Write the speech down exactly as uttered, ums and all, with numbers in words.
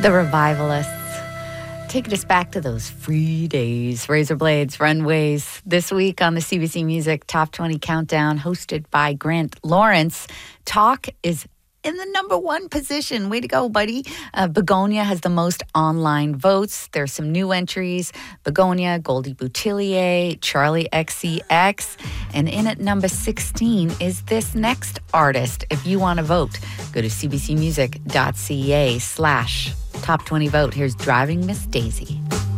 The Revivalists. Taking us back to those free days. Razor Blades, Runways. This week on the C B C Music Top twenty Countdown, hosted by Grant Lawrence. Talk is in the number one position. Way to go, buddy. Uh, Begonia has the most online votes. There's some new entries. Begonia, Goldie Boutillier, Charlie X C X. And in at number sixteen is this next artist. If you want to vote, go to cbcmusic.ca slash top twenty vote. Here's Driving Miss Daisy.